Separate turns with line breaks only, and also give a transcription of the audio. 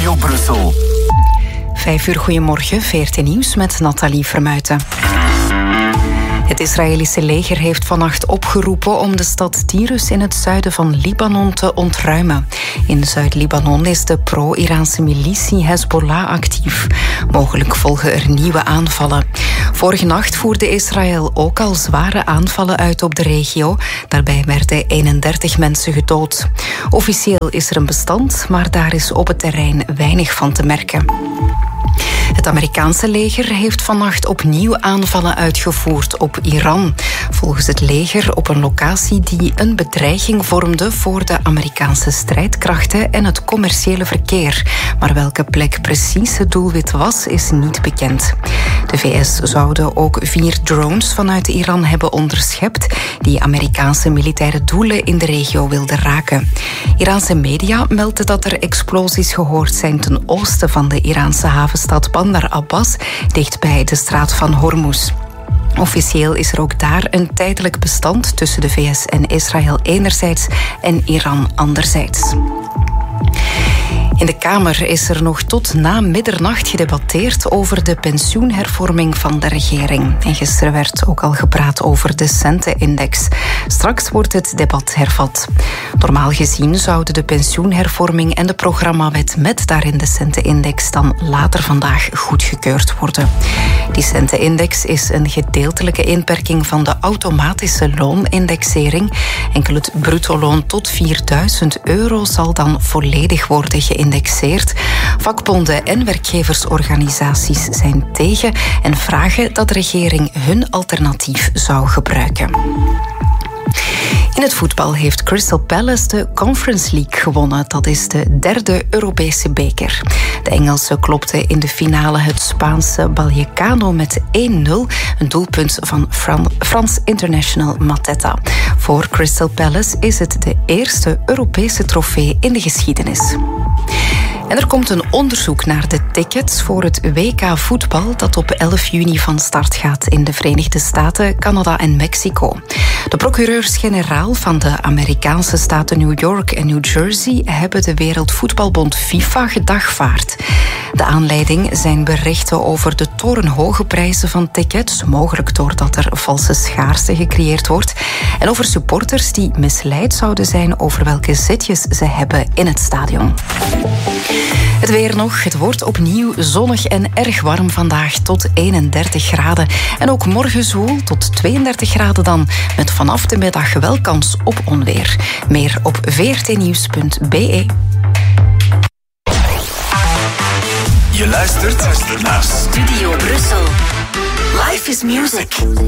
Studio Brussel.
5 uur, goedemorgen, VRT Nieuws met Nathalie Vermuijten. Het Israëlische leger heeft vannacht opgeroepen om de stad Tyrus in het zuiden van Libanon te ontruimen. In Zuid-Libanon is de pro-Iraanse militie Hezbollah actief. Mogelijk volgen er nieuwe aanvallen. Vorige nacht voerde Israël ook al zware aanvallen uit op de regio. Daarbij werden 31 mensen gedood. Officieel is er een bestand, maar daar is op het terrein weinig van te merken. Het Amerikaanse leger heeft vannacht opnieuw aanvallen uitgevoerd op Iran. Volgens het leger op een locatie die een bedreiging vormde voor de Amerikaanse strijdkrachten en het commerciële verkeer. Maar welke plek precies het doelwit was, is niet bekend. De VS zouden ook 4 drones vanuit Iran hebben onderschept die Amerikaanse militaire doelen in de regio wilden raken. Iraanse media melden dat er explosies gehoord zijn ten oosten van de Iraanse havenstad Bandar Abbas, dichtbij de straat van Hormuz. Officieel is er ook daar een tijdelijk bestand tussen de VS en Israël enerzijds en Iran anderzijds. In de Kamer is er nog tot na middernacht gedebatteerd over de pensioenhervorming van de regering. En gisteren werd ook al gepraat over de Centenindex. Straks wordt het debat hervat. Normaal gezien zouden de pensioenhervorming en de programmawet met daarin de Centenindex dan later vandaag goedgekeurd worden. Die Centenindex is een gedeeltelijke inperking van de automatische loonindexering. Enkel het bruto-loon tot €4.000 zal dan volledig worden geïndexeerd. Vakbonden en werkgeversorganisaties zijn tegen en vragen dat de regering hun alternatief zou gebruiken. In het voetbal heeft Crystal Palace de Conference League gewonnen. Dat is de 3e Europese beker. De Engelsen klopten in de finale het Spaanse Vallecano met 1-0. Een doelpunt van Frans international Mateta. Voor Crystal Palace is het de eerste Europese trofee in de geschiedenis. En er komt een onderzoek naar de tickets voor het WK voetbal dat op 11 juni van start gaat in de Verenigde Staten, Canada en Mexico. De procureurs-generaal van de Amerikaanse staten New York en New Jersey hebben de Wereldvoetbalbond FIFA gedagvaard. De aanleiding zijn berichten over de torenhoge prijzen van tickets, mogelijk doordat er valse schaarste gecreëerd wordt, en over supporters die misleid zouden zijn over welke zitjes ze hebben in het stadion. Het weer nog. Het wordt opnieuw zonnig en erg warm vandaag tot 31 graden. En ook morgen zwoel tot 32 graden dan. Met vanaf de middag wel kans op onweer. Meer op vrtnieuws.be.
Je luistert naar Studio Brussel. Life is music.